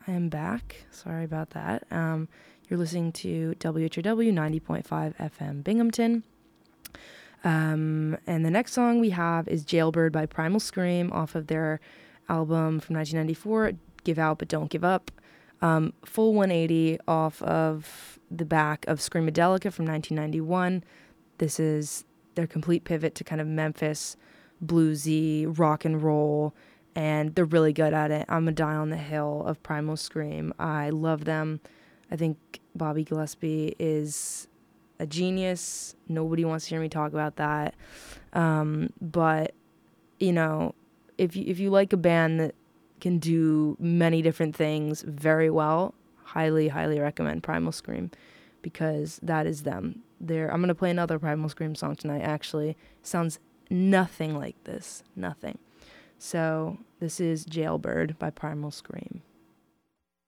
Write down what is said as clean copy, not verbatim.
I am back. Sorry about that. You're listening to WHRW 90.5 FM Binghamton. And the next song we have is Jailbird by Primal Scream off of their album from 1994, Give Out But Don't Give Up. Full 180 off of the back of Screamadelica from 1991. This is their complete pivot to kind of Memphis, bluesy, rock and roll, and they're really good at it. I'm a Die on the Hill of Primal Scream. I love them. I think Bobby Gillespie is a genius. Nobody wants to hear me talk about that. But, you know, if you like a band that can do many different things very well, highly, highly recommend Primal Scream because that is them. I'm going to play another Primal Scream song tonight, actually. Sounds nothing like this. Nothing. So this is Jailbird by Primal Scream.